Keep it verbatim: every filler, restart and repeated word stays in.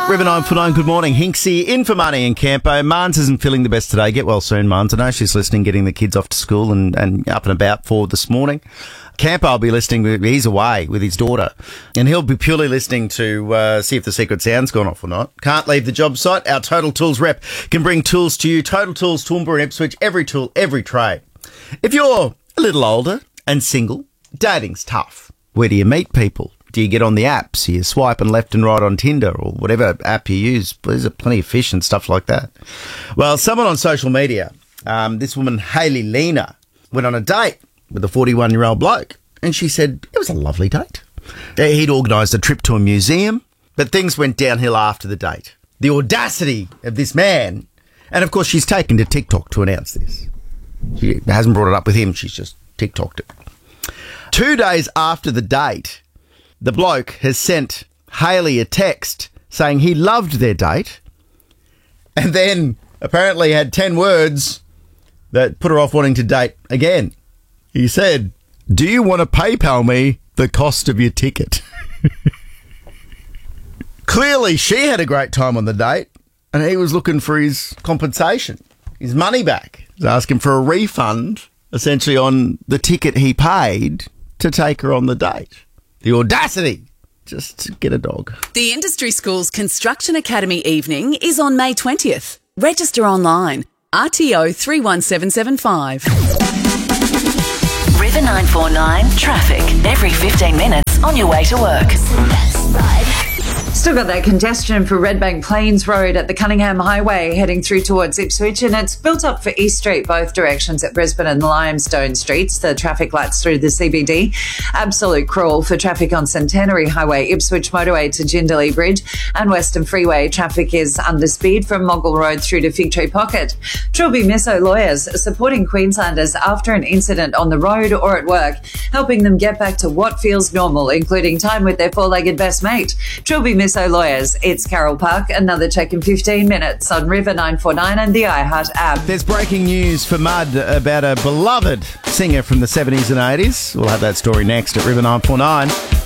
River nine four nine, good morning. Hinksy in for Money in Campo. Marnes isn't feeling the best today. Get well soon, Marnes. I know she's listening, getting the kids off to school and, and up and about for this morning. Campo will be listening. He's away with his daughter, and he'll be purely listening to uh, see if the secret sound's gone off or not. Can't leave the job site. Our Total Tools rep can bring tools to you. Total Tools, Toowoomba and Ipswich. Every tool, every trade. If you're a little older and single, dating's tough. Where do you meet people? Do you get on the apps? Are you swiping left and right on Tinder or whatever app you use? There's plenty of fish and stuff like that. Well, someone on social media, um, this woman, Hayley Lena, went on a date with a forty-one-year-old bloke, and she said it was a lovely date. He'd organised a trip to a museum, but things went downhill after the date. The audacity of this man, and of course she's taken to TikTok to announce this. She hasn't brought it up with him, she's just TikToked it. Two days after the date, the bloke has sent Hayley a text saying he loved their date, and then apparently had ten words that put her off wanting to date again. He said, "Do you want to PayPal me the cost of your ticket?" Clearly, she had a great time on the date, and he was looking for his compensation, his money back. He was asking for a refund, essentially, on the ticket he paid to take her on the date. The audacity. Just get a dog. The Industry Schools Construction Academy evening is on May twentieth. Register online. R T O three one seven seven five. River nine four nine traffic every fifteen minutes on your way to work. Still got that congestion for Redbank Plains Road at the Cunningham Highway heading through towards Ipswich, and it's built up for East Street both directions at Brisbane and Limestone Streets. The traffic lights through the C B D. Absolute crawl for traffic on Centenary Highway, Ipswich Motorway to Jindalee Bridge, and Western Freeway traffic is under speed from Moggle Road through to Fig Tree Pocket. Trilby Misso lawyers supporting Queenslanders after an incident on the road or at work, helping them get back to what feels normal, including time with their four-legged best mate. Trilby Misso lawyers. It's Carol Park. Another check in fifteen minutes on River nine four nine and the iHeart app. There's breaking news for Mud about a beloved singer from the seventies and eighties. We'll have that story next at River nine four nine.